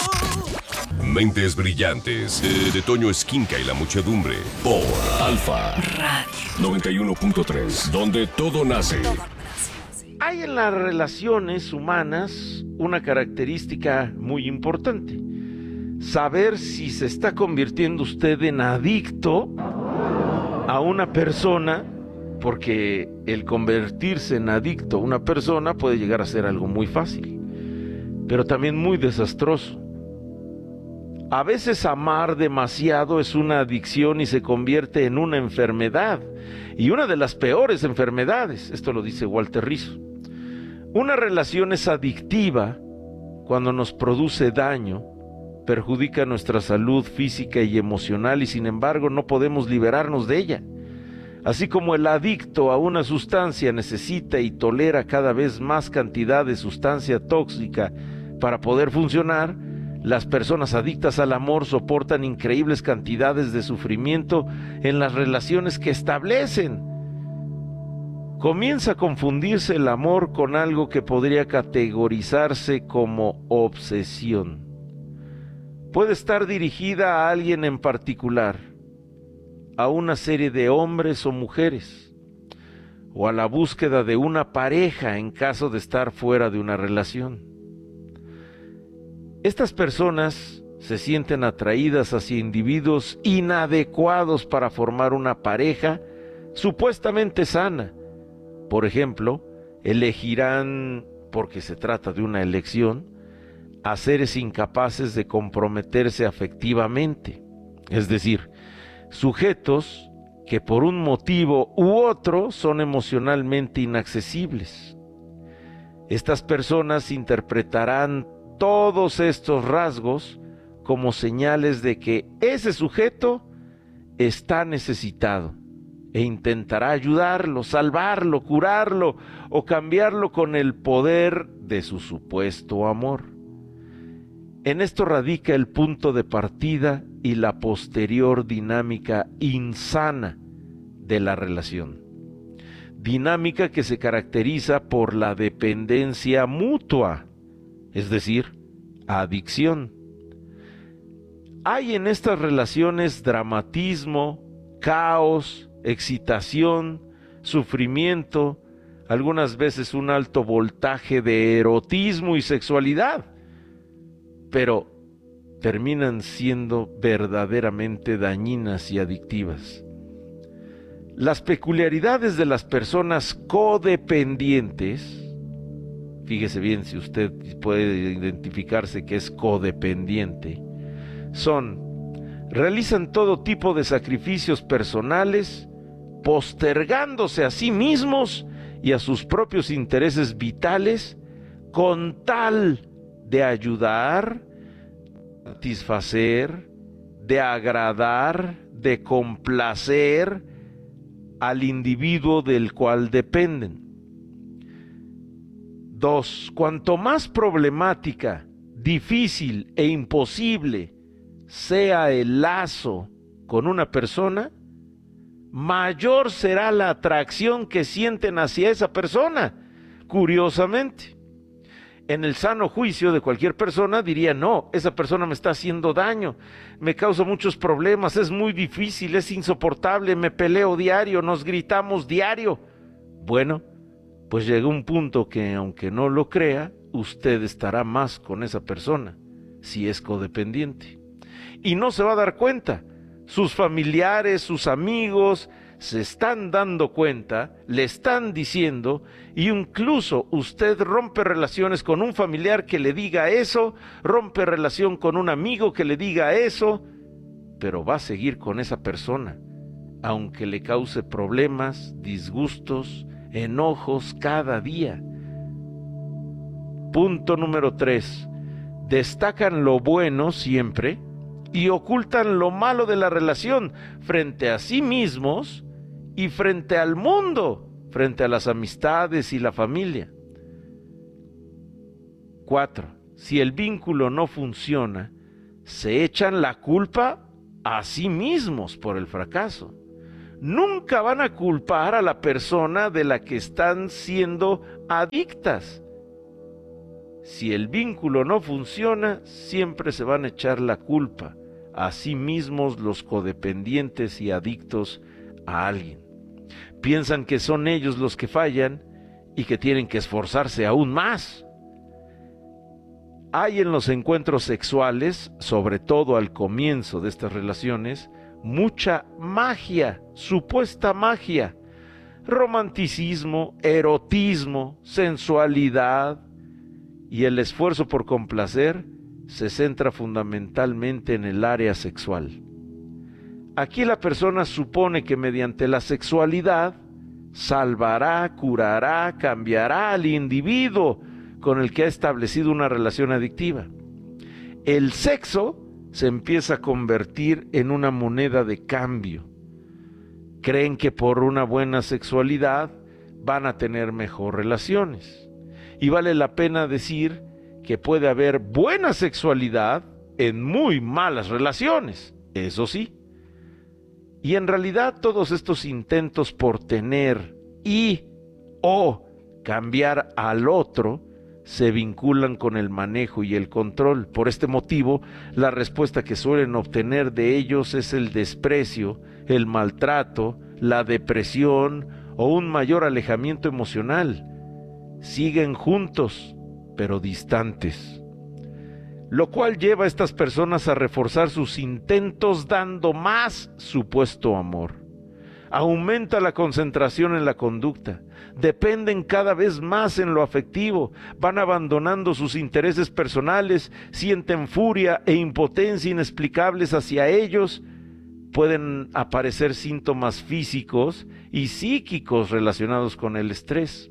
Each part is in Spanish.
Mentes brillantes de Toño Esquinca y la muchedumbre por Alfa Radio 91.3, donde todo nace. Hay en las relaciones humanas una característica muy importante: saber si se está convirtiendo usted en adicto a una persona, porque el convertirse en adicto a una persona puede llegar a ser algo muy fácil, pero también muy desastroso. A veces amar demasiado es una adicción y se convierte en una enfermedad, y una de las peores enfermedades. Esto lo dice Walter Rizzo. Una relación es adictiva cuando nos produce daño, perjudica nuestra salud física y emocional, y sin embargo no podemos liberarnos de ella. Así como el adicto a una sustancia necesita y tolera cada vez más cantidad de sustancia tóxica para poder funcionar, las personas adictas al amor soportan increíbles cantidades de sufrimiento en las relaciones que establecen. Comienza a confundirse el amor con algo que podría categorizarse como obsesión. Puede estar dirigida a alguien en particular, a una serie de hombres o mujeres, o a la búsqueda de una pareja en caso de estar fuera de una relación. Estas personas se sienten atraídas hacia individuos inadecuados para formar una pareja supuestamente sana. Por ejemplo, elegirán, porque se trata de una elección, a seres incapaces de comprometerse afectivamente, es decir, sujetos que por un motivo u otro son emocionalmente inaccesibles. Estas personas interpretarán todos estos rasgos como señales de que ese sujeto está necesitado e intentará ayudarlo, salvarlo, curarlo o cambiarlo con el poder de su supuesto amor. En esto radica el punto de partida y la posterior dinámica insana de la relación. Dinámica que se caracteriza por la dependencia mutua, es decir, adicción. Hay en estas relaciones dramatismo, caos, excitación, sufrimiento, algunas veces un alto voltaje de erotismo y sexualidad, pero terminan siendo verdaderamente dañinas y adictivas. Las peculiaridades de las personas codependientes, fíjese bien si usted puede identificarse que es codependiente, realizan todo tipo de sacrificios personales, postergándose a sí mismos y a sus propios intereses vitales, con tal de ayudar, satisfacer, de agradar, de complacer al individuo del cual dependen. 2. Cuanto más problemática, difícil e imposible sea el lazo con una persona, mayor será la atracción que sienten hacia esa persona. Curiosamente, en el sano juicio de cualquier persona diría: no, esa persona me está haciendo daño, me causa muchos problemas, es muy difícil, es insoportable, me peleo diario, nos gritamos diario. Bueno, pues llega un punto que, aunque no lo crea, usted estará más con esa persona, si es codependiente. Y no se va a dar cuenta. Sus familiares, sus amigos se están dando cuenta, le están diciendo, y incluso usted rompe relaciones con un familiar que le diga eso, rompe relación con un amigo que le diga eso, pero va a seguir con esa persona, aunque le cause problemas, disgustos, enojos cada día. Punto número 3. Destacan lo bueno siempre y ocultan lo malo de la relación frente a sí mismos y frente al mundo, frente a las amistades y la familia. 4. Si el vínculo no funciona, se echan la culpa a sí mismos por el fracaso. Nunca van a culpar a la persona de la que están siendo adictas. si el vínculo no funciona, siempre se van a echar la culpa a sí mismos los codependientes y adictos a alguien. Piensan que son ellos los que fallan y que tienen que esforzarse aún más. Hay en los encuentros sexuales, sobre todo al comienzo de estas relaciones, mucha magia, supuesta magia, romanticismo, erotismo, sensualidad, y el esfuerzo por complacer se centra fundamentalmente en el área sexual. Aquí la persona supone que mediante la sexualidad salvará, curará, cambiará al individuo con el que ha establecido una relación adictiva. El sexo se empieza a convertir en una moneda de cambio. Creen que por una buena sexualidad van a tener mejor relaciones. Y vale la pena decir que puede haber buena sexualidad en muy malas relaciones, eso sí. Y en realidad todos estos intentos por tener o cambiar al otro se vinculan con el manejo y el control. Por este motivo, la respuesta que suelen obtener de ellos es el desprecio, el maltrato, la depresión o un mayor alejamiento emocional. Siguen juntos, pero distantes, lo cual lleva a estas personas a reforzar sus intentos dando más supuesto amor. Aumenta la concentración en la conducta, dependen cada vez más en lo afectivo, van abandonando sus intereses personales, sienten furia e impotencia inexplicables hacia ellos. Pueden aparecer síntomas físicos y psíquicos relacionados con el estrés.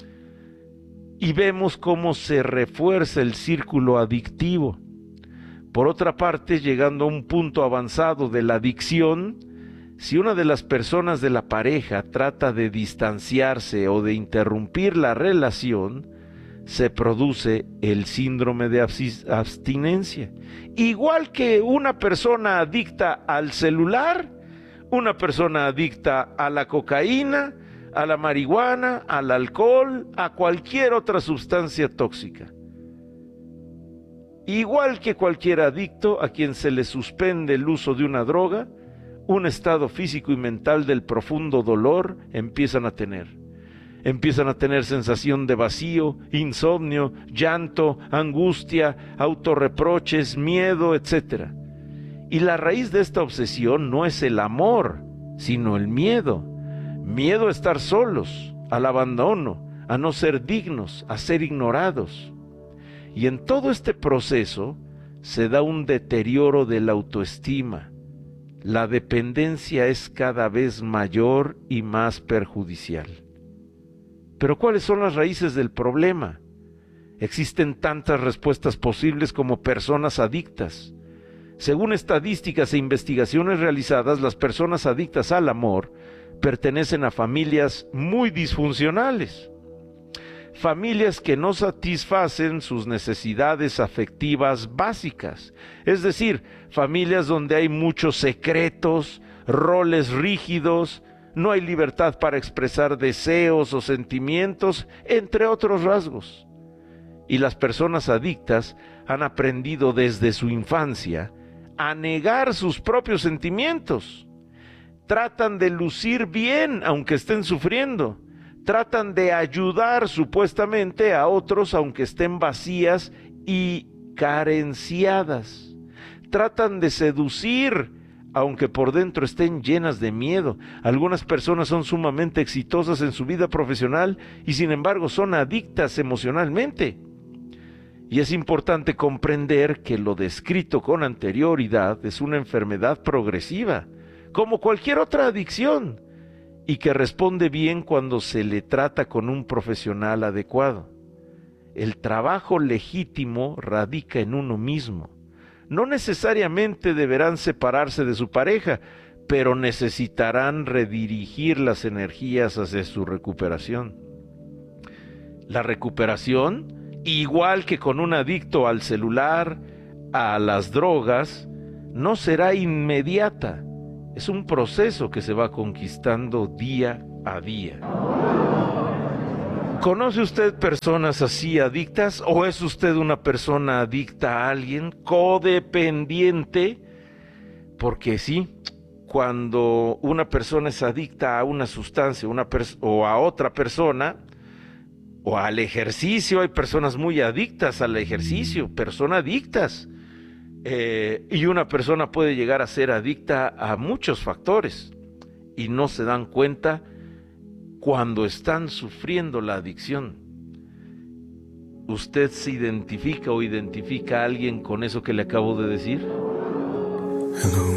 Y vemos cómo se refuerza el círculo adictivo. Por otra parte, llegando a un punto avanzado de la adicción, si una de las personas de la pareja trata de distanciarse o de interrumpir la relación, se produce el síndrome de abstinencia. Igual que una persona adicta al celular, una persona adicta a la cocaína, a la marihuana, al alcohol, a cualquier otra sustancia tóxica. Igual que cualquier adicto a quien se le suspende el uso de una droga, un estado físico y mental del profundo dolor empiezan a tener. Empiezan a tener sensación de vacío, insomnio, llanto, angustia, autorreproches, miedo, etc. Y la raíz de esta obsesión no es el amor, sino el miedo. Miedo a estar solos, al abandono, a no ser dignos, a ser ignorados. Y en todo este proceso se da un deterioro de la autoestima. La dependencia es cada vez mayor y más perjudicial. Pero ¿cuáles son las raíces del problema? Existen tantas respuestas posibles como personas adictas. Según estadísticas e investigaciones realizadas, las personas adictas al amor pertenecen a familias muy disfuncionales. Familias que no satisfacen sus necesidades afectivas básicas. Es decir, familias donde hay muchos secretos, roles rígidos, no hay libertad para expresar deseos o sentimientos, entre otros rasgos. Y las personas adictas han aprendido desde su infancia a negar sus propios sentimientos. Tratan de lucir bien aunque estén sufriendo. Tratan de ayudar supuestamente a otros aunque estén vacías y carenciadas. Tratan de seducir aunque por dentro estén llenas de miedo. Algunas personas son sumamente exitosas en su vida profesional y sin embargo son adictas emocionalmente. Y es importante comprender que lo descrito con anterioridad es una enfermedad progresiva, como cualquier otra adicción, y que responde bien cuando se le trata con un profesional adecuado. El trabajo legítimo radica en uno mismo. No necesariamente deberán separarse de su pareja, pero necesitarán redirigir las energías hacia su recuperación. La recuperación, igual que con un adicto al celular, a las drogas, no será inmediata. Es un proceso que se va conquistando día a día. ¿Conoce usted personas así adictas o es usted una persona adicta a alguien, codependiente? Porque sí, cuando una persona es adicta a una sustancia o a otra persona o al ejercicio, hay personas muy adictas al ejercicio, personas adictas. Y una persona puede llegar a ser adicta a muchos factores y no se dan cuenta cuando están sufriendo la adicción. ¿Usted se identifica o identifica a alguien con eso que le acabo de decir?